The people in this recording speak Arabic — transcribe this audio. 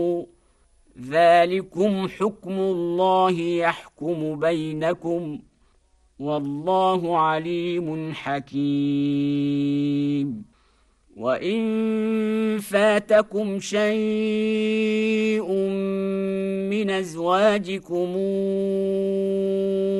ذلكم حكم الله يحكم بينكم والله عليم حكيم. وإن فاتكم شيء من أزواجكم